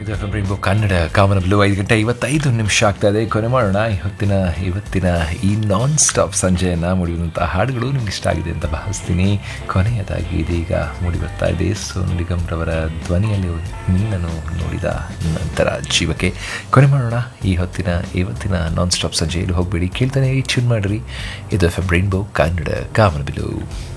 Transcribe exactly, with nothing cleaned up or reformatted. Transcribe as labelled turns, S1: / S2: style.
S1: ಇದು F M rainbow Kannada ಕಾಮನಬಿಲ್ಲು ಐದು ಗಂಟೆ ಐವತ್ತೈದು ನಿಮಿಷ ಆಗ್ತಾ ಇದೆ. ಕೊನೆ ಮಾಡೋಣ ಇವತ್ತಿನ ಇವತ್ತಿನ ಈ ನಾನ್ ಸ್ಟಾಪ್ ಸಂಜೆಯನ್ನು ಮುಡಿಯುವಂಥ ಹಾಡುಗಳು ನಿಮ್ಗೆ ಇಷ್ಟ ಆಗಿದೆ ಅಂತ ಭಾವಿಸ್ತೀನಿ. ಕೊನೆಯದಾಗಿ ಇದೀಗ ಮೂಡಿ ಬರ್ತಾ ಇದೆ ಸೋನು ನಿಗಮ್ರವರ ಧ್ವನಿಯಲ್ಲಿ ನಿನ್ನನ್ನು ನೋಡಿದ ನಂತರ ಜೀವಕ್ಕೆ. ಕೊನೆ ಮಾಡೋಣ ಈ ಹೊತ್ತಿನ ಇವತ್ತಿನ ನಾನ್ ಸ್ಟಾಪ್ ಸಂಜೆಯಲ್ಲಿ ಹೋಗಬೇಡಿ, ಕೇಳ್ತಾನೆ ಟ್ಯೂನ್ ಮಾಡಿರಿ. ಇದು ಎಫ್ ಎಂ ರೈನ್ಬೋ ಕನ್ನಡ ಕಾಮನಬಿಲ್ಲು.